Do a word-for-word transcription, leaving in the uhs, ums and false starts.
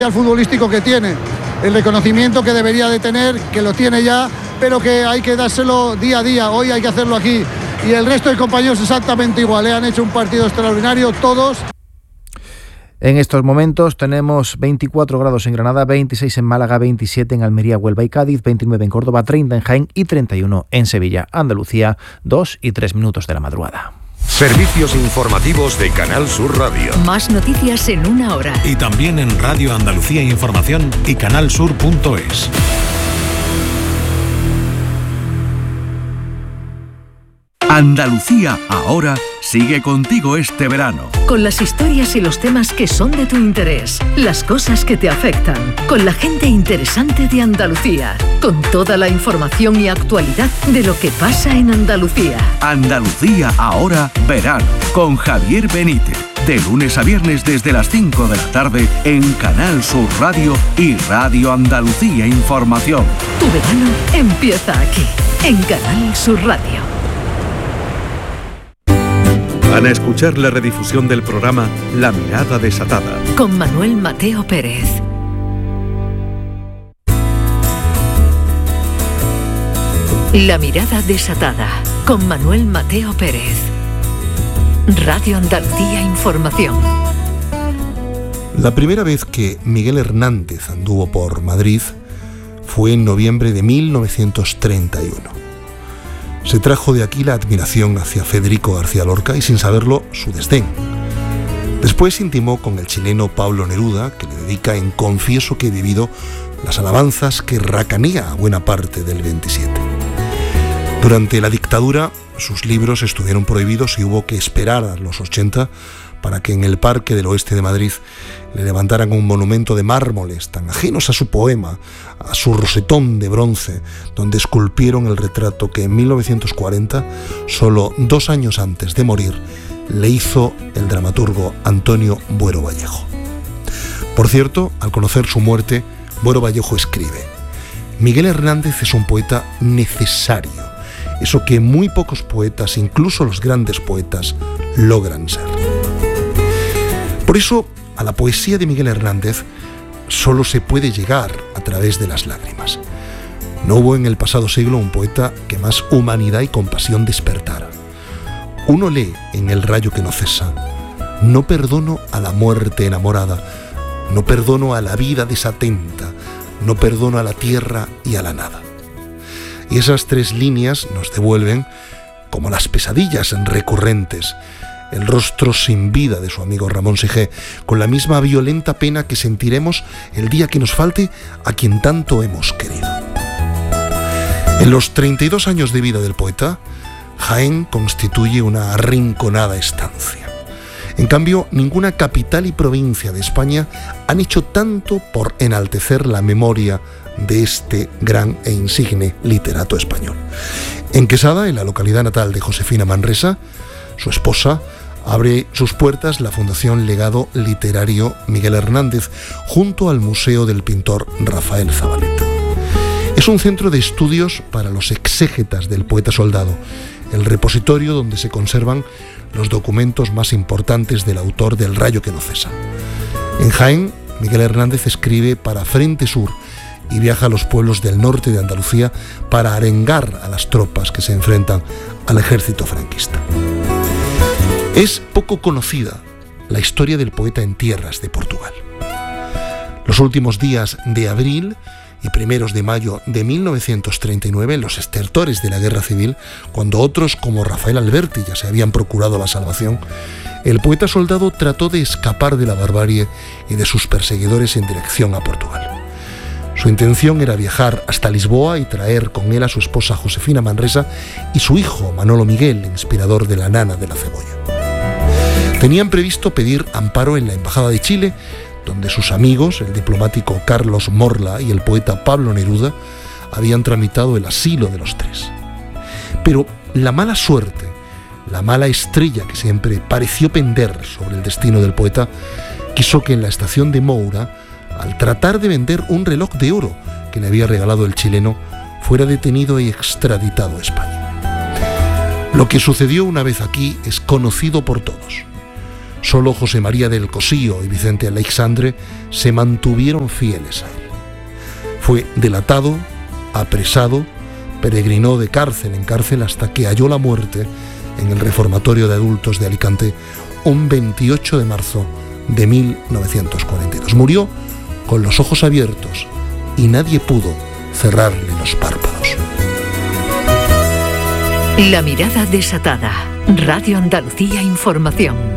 al futbolístico que tiene, el reconocimiento que debería de tener, que lo tiene ya, pero que hay que dárselo día a día. Hoy hay que hacerlo aquí. Y el resto de compañeros exactamente igual, ¿eh? Han hecho un partido extraordinario todos. En estos momentos tenemos veinticuatro grados en Granada, veintiséis en Málaga, veintisiete en Almería, Huelva y Cádiz, veintinueve en Córdoba, treinta en Jaén y treinta y uno en Sevilla. Andalucía, dos y tres minutos de la madrugada. Servicios informativos de Canal Sur Radio. Más noticias en una hora. Y también en Radio Andalucía Información y canalsur punto es. Andalucía ahora sigue contigo este verano. Con las historias y los temas que son de tu interés, las cosas que te afectan, con la gente interesante de Andalucía, con toda la información y actualidad de lo que pasa en Andalucía. Andalucía ahora verano, con Javier Benítez. De lunes a viernes desde las cinco de la tarde en Canal Sur Radio y Radio Andalucía Información. Tu verano empieza aquí, en Canal Sur Radio. Van a escuchar la redifusión del programa La Mirada Desatada. Con Manuel Mateo Pérez. La Mirada Desatada. Con Manuel Mateo Pérez. Radio Andalucía Información. La primera vez que Miguel Hernández anduvo por Madrid fue en noviembre de mil novecientos treinta y uno. Se trajo de aquí la admiración hacia Federico García Lorca y, sin saberlo, su desdén. Después intimó con el chileno Pablo Neruda, que le dedica en Confieso que he vivido las alabanzas que racanea a buena parte del veintisiete. Durante la dictadura, sus libros estuvieron prohibidos y hubo que esperar a los ochenta para que en el Parque del Oeste de Madrid le levantaran un monumento de mármoles tan ajenos a su poema, a su rosetón de bronce, donde esculpieron el retrato que en mil novecientos cuarenta, solo dos años antes de morir, le hizo el dramaturgo Antonio Buero Vallejo. Por cierto, al conocer su muerte, Buero Vallejo escribe: Miguel Hernández es un poeta necesario, eso que muy pocos poetas, incluso los grandes poetas, logran ser. Por eso, a la poesía de Miguel Hernández solo se puede llegar a través de las lágrimas. No hubo en el pasado siglo un poeta que más humanidad y compasión despertara. Uno lee en El rayo que no cesa: no perdono a la muerte enamorada, no perdono a la vida desatenta, no perdono a la tierra y a la nada. Y esas tres líneas nos devuelven, como las pesadillas recurrentes, el rostro sin vida de su amigo Ramón Segé, con la misma violenta pena que sentiremos el día que nos falte a quien tanto hemos querido. En los treinta y dos años de vida del poeta, Jaén constituye una arrinconada estancia. En cambio, ninguna capital y provincia de España han hecho tanto por enaltecer la memoria de este gran e insigne literato español. En Quesada, en la localidad natal de Josefina Manresa, su esposa, abre sus puertas la Fundación Legado Literario Miguel Hernández, junto al Museo del Pintor Rafael Zabaleta. Es un centro de estudios para los exégetas del poeta soldado, el repositorio donde se conservan los documentos más importantes del autor del Rayo que no cesa. En Jaén, Miguel Hernández escribe para Frente Sur y viaja a los pueblos del norte de Andalucía para arengar a las tropas que se enfrentan al ejército franquista. Es poco conocida la historia del poeta en tierras de Portugal. Los últimos días de abril y primeros de mayo de mil novecientos treinta y nueve, en los estertores de la Guerra Civil, cuando otros como Rafael Alberti ya se habían procurado la salvación, el poeta soldado trató de escapar de la barbarie y de sus perseguidores en dirección a Portugal. Su intención era viajar hasta Lisboa y traer con él a su esposa Josefina Manresa y su hijo Manolo Miguel, inspirador de La nana de la cebolla. Tenían previsto pedir amparo en la Embajada de Chile, donde sus amigos, el diplomático Carlos Morla y el poeta Pablo Neruda, habían tramitado el asilo de los tres. Pero la mala suerte, la mala estrella que siempre pareció pender sobre el destino del poeta, quiso que en la estación de Moura, al tratar de vender un reloj de oro que le había regalado el chileno, fuera detenido y extraditado a España. Lo que sucedió una vez aquí es conocido por todos. Solo José María del Cosío y Vicente Aleixandre se mantuvieron fieles a él. Fue delatado, apresado, peregrinó de cárcel en cárcel hasta que halló la muerte en el reformatorio de adultos de Alicante un veintiocho de marzo de mil novecientos cuarenta y dos. Murió con los ojos abiertos y nadie pudo cerrarle los párpados. La mirada desatada. Radio Andalucía Información.